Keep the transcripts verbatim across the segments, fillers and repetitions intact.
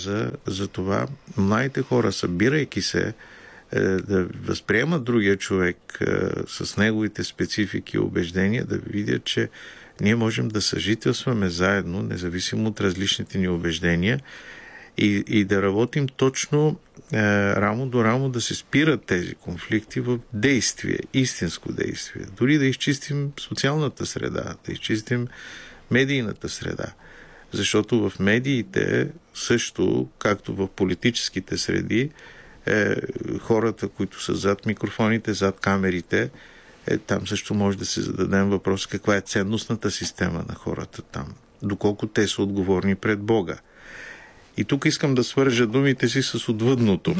каза за това, младите хора, събирайки се, да възприемат другия човек с неговите специфики и убеждения, да видят, че ние можем да съжителстваме заедно, независимо от различните ни убеждения, и, и да работим точно е, рамо до рамо, да се спират тези конфликти в действие, истинско действие. Дори да изчистим социалната среда, да изчистим медийната среда. Защото в медиите също, както в политическите среди, е, хората, които са зад микрофоните, зад камерите, е, там също може да се зададем въпрос каква е ценностната система на хората там, доколко те са отговорни пред Бога. И тук искам да свържа думите си с отвъдното.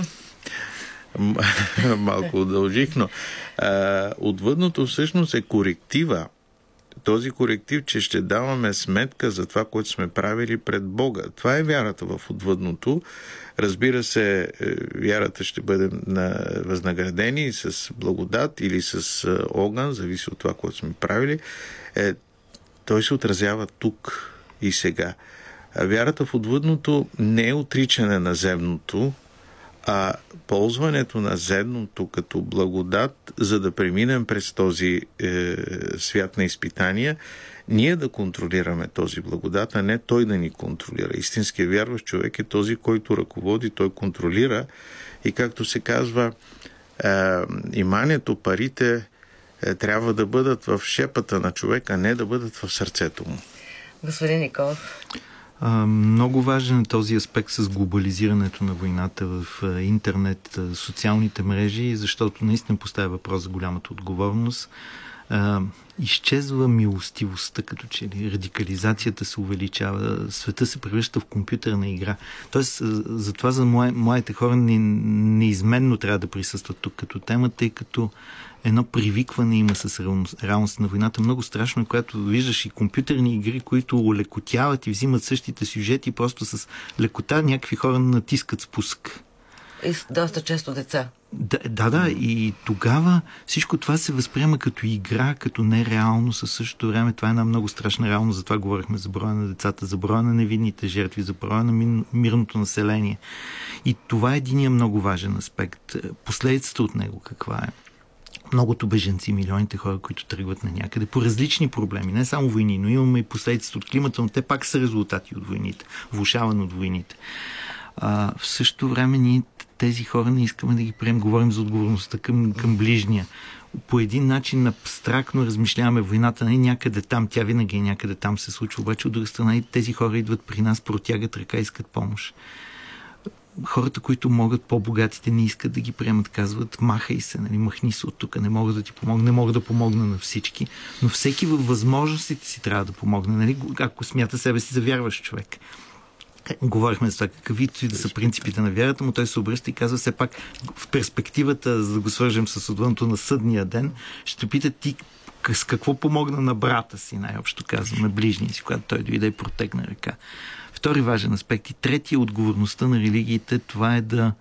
Малко удължих, но а, отвъдното всъщност е коректива. Този коректив, че ще даваме сметка за това, което сме правили пред Бога. Това е вярата в отвъдното. Разбира се, вярата ще бъде възнаградени с благодат или с огън, зависи от това, което сме правили. Е, той се отразява тук и сега. А вярата в отвъдното не е отричане на земното, а ползването на земното като благодат, за да преминем през този е, свят на изпитания, ние да контролираме този благодат, а не той да ни контролира. Истинският вярващ човек е този, който ръководи, той контролира и, както се казва, е, иманието, парите е, трябва да бъдат в шепата на човека, а не да бъдат в сърцето му. Господин Николов. А, много важен е този аспект с глобализирането на войната в интернет, социалните мрежи, защото наистина поставя въпрос за голямата отговорност. А, изчезва милостивостта, като че ли радикализацията се увеличава, света се превръща в компютърна игра. Тоест, затова за младите хора не, неизменно трябва да присъстват тук като тема, тъй като едно привикване има с реалност на войната. Много страшно е, когато виждаш и компютърни игри, които олекотяват и взимат същите сюжети, просто с лекота някакви хора натискат спуск. И доста често деца. Да, да, да, и тогава всичко това се възприема като игра, като нереално. Със същото време това е една много страшна реалност. Затова говорихме за броя на децата, за броя на невинните жертви, за броя на мирното население. И това е единия много важен аспект. Последицата от него каква е? Многото беженци, милионите хора, които тръгват на някъде по различни проблеми, не само войни, но имаме и последиците от климата, но те пак са резултати от войните, влошаване от войните. А, в същото време ние тези хора не искаме да ги приемем. Говорим за отговорността към, към ближния. По един начин абстрактно размишляваме войната, не някъде там, тя винаги е някъде там се случва, обаче от друга страна и тези хора идват при нас, протягат ръка, искат помощ. Хората, които могат, по-богатите, не искат да ги приемат, казват, махай се, нали, махни се от тук, не мога да ти помогна, не мога да помогна на всички, но всеки във възможностите си трябва да помогне, нали, ако смята себе си за вярващ човек. Говорихме за това, каквито и да са принципите на вярата, но той се обръща и казва, все пак в перспективата, за да го свържем с отвънто на съдния ден, ще пита ти с какво помогна на брата си, най-общо казвам, на ближния си, когато той дойде и протегна ръка. Втори важен аспект и третия, отговорността на религиите, това е да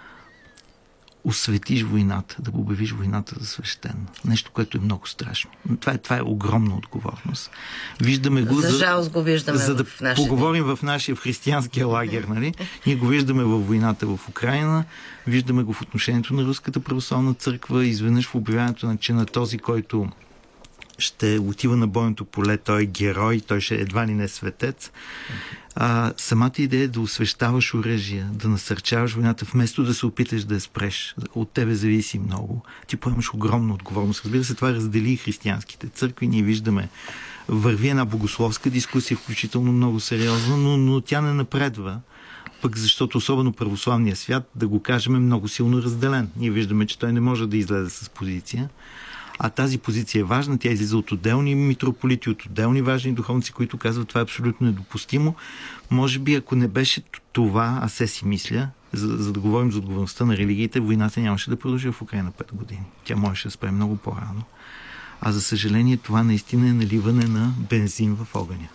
осветиш войната, да обявиш войната за свещена. Нещо, което е много страшно. Това е, това е огромна отговорност. Виждаме го, за жалост го виждаме за да в нашия поговорим в нашия в християнския лагер, нали? Ние го виждаме във войната в Украйна, виждаме го в отношението на Руската православна църква, изведнъж в обявяването на, че на този, който ще отива на бойното поле, той е герой, той ще едва ли не светец. А, самата идея е да освещаваш оръжия, да насърчаваш войната, вместо да се опиташ да я спреш. От тебе зависи много. Ти поемаш огромна отговорност. Разбира се, това раздели и християнските църкви. Ние виждаме, върви една богословска дискусия, включително много сериозна, но, но тя не напредва. Пък защото особено православния свят, да го кажем, е много силно разделен. Ние виждаме, че той не може да излезе с позиция. А тази позиция е важна, тя излиза от отделни митрополити, от отделни важни духовници, които казват, това е абсолютно недопустимо. Може би, ако не беше това, аз се си мисля, за, за да говорим за отговорността на религиите, войната нямаше да продължи в Украйна пет години. Тя можеше да спре много по-рано. А за съжаление, това наистина е наливане на бензин в огъня.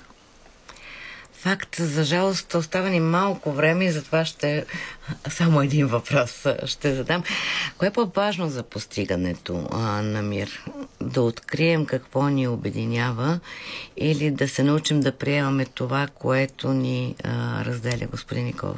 Факт, за жалост, остава ни малко време и затова ще само един въпрос ще задам. Кое е по-важно за постигането а, на мир? Да открием какво ни обединява или да се научим да приемаме това, което ни а, разделя, господин Николов?